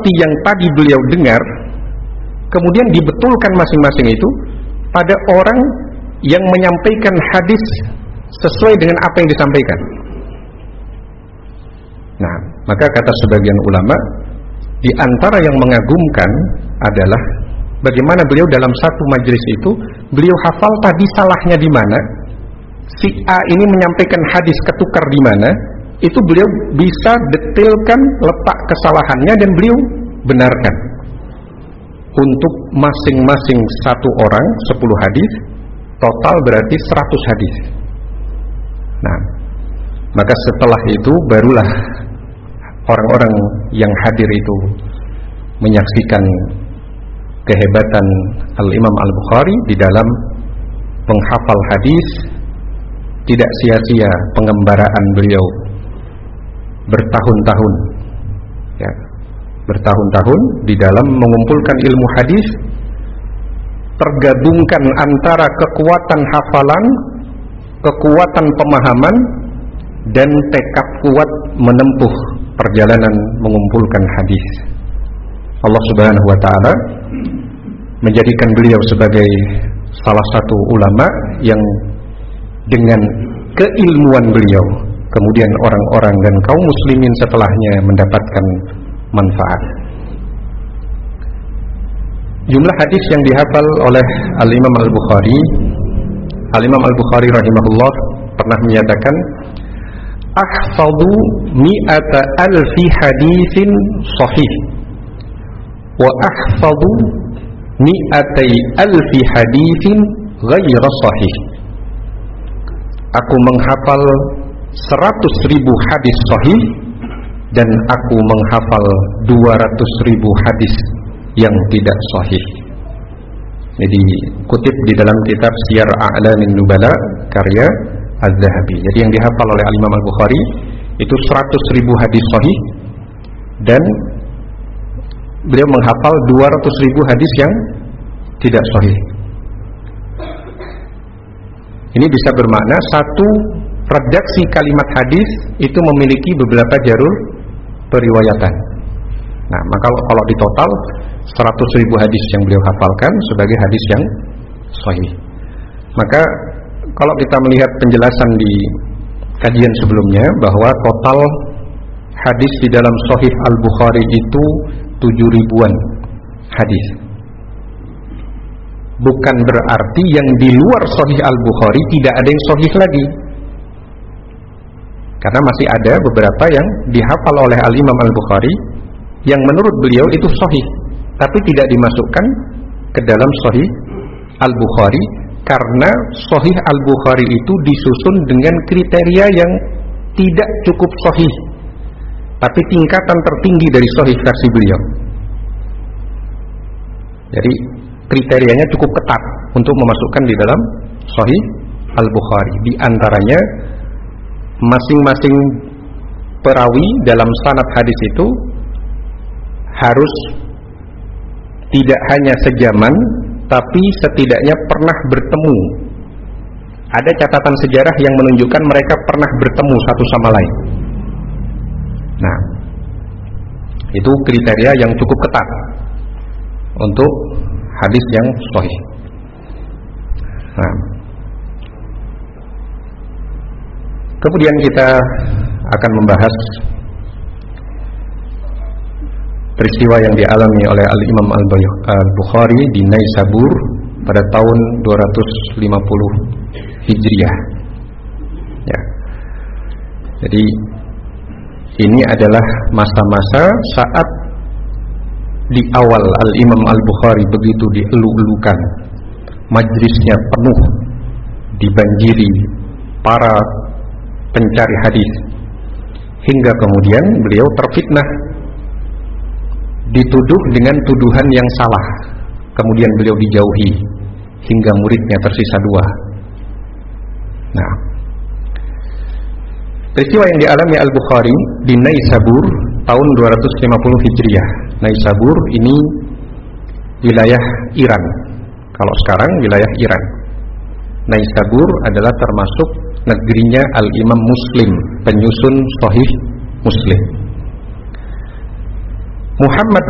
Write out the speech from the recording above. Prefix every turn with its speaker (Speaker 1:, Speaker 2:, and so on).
Speaker 1: seperti yang tadi beliau dengar, kemudian dibetulkan masing-masing itu pada orang yang menyampaikan hadis sesuai dengan apa yang disampaikan. Nah, maka kata sebagian ulama, di antara yang mengagumkan adalah bagaimana beliau dalam satu majelis itu, beliau hafal tadi salahnya di mana, si A ini menyampaikan hadis ketukar di mana, itu beliau bisa detailkan letak kesalahannya dan beliau benarkan. Untuk masing-masing satu orang 10 hadis, total berarti 100 hadis. Nah, maka setelah itu barulah orang-orang yang hadir itu menyaksikan kehebatan Al-Imam Al-Bukhari di dalam menghafal hadis. Tidak sia-sia pengembaraan beliau bertahun-tahun, ya, bertahun-tahun di dalam mengumpulkan ilmu hadis, tergabungkan antara kekuatan hafalan, kekuatan pemahaman, dan tekad kuat menempuh perjalanan mengumpulkan hadis. Allah Subhanahu wa ta'ala menjadikan beliau sebagai salah satu ulama yang dengan keilmuan beliau kemudian orang-orang dan kaum muslimin setelahnya mendapatkan manfaat. Jumlah hadis yang dihafal oleh Al-Imam Al-Bukhari, Al-Imam Al-Bukhari rahimahullah pernah menyatakan, ahfadhu mi'ata alfi hadithin sahih wa ahfadhu mi'atai alfi hadithin ghaira sahih. Aku menghafal 100.000 hadis sahih dan aku menghafal 200.000 hadis yang tidak sahih. Jadi kutip di dalam kitab Siyar A'lamin Nubala karya Az-Zahabi. Jadi yang dihafal oleh Al-Imam Al-Bukhari itu 100.000 hadis sahih dan beliau menghafal 200.000 hadis yang tidak sahih. Ini bisa bermakna satu redaksi kalimat hadis itu memiliki beberapa jalur periwayatan. Nah, maka kalau di total 100.000 hadis yang beliau hafalkan sebagai hadis yang sahih. Maka kalau kita melihat penjelasan di kajian sebelumnya bahwa total hadis di dalam Sahih Al-Bukhari itu 7.000-an hadis. Bukan berarti yang di luar Sahih Al-Bukhari tidak ada yang sahih lagi. Karena masih ada beberapa yang dihafal oleh Al-Imam Al-Bukhari yang menurut beliau itu sahih, tapi tidak dimasukkan ke dalam Sahih Al-Bukhari karena Sahih Al-Bukhari itu disusun dengan kriteria yang tidak cukup sahih, tapi tingkatan tertinggi dari sahih versi beliau. Jadi kriterianya cukup ketat untuk memasukkan di dalam Sahih Al-Bukhari. Di antaranya masing-masing perawi dalam sanad hadis itu harus tidak hanya sejaman, tapi setidaknya pernah bertemu. Ada catatan sejarah yang menunjukkan mereka pernah bertemu satu sama lain. Nah, itu kriteria yang cukup ketat untuk hadis yang sahih. Nah, kemudian kita akan membahas peristiwa yang dialami oleh Al-Imam Al-Bukhari di Naisabur pada tahun 250 Hijriah. Ya. Jadi ini adalah masa-masa saat di awal Al-Imam Al-Bukhari begitu dielu-elukan, majlisnya penuh, dibanjiri para pencari hadis, hingga kemudian beliau terfitnah, dituduh dengan tuduhan yang salah, kemudian beliau dijauhi hingga muridnya tersisa 2. Nah, peristiwa yang dialami Al-Bukhari di Naisabur tahun 250 Hijriah. Naisabur ini wilayah Iran. Kalau sekarang wilayah Iran. Naisabur adalah termasuk negerinya Al-Imam Muslim, penyusun Sahih Muslim. Muhammad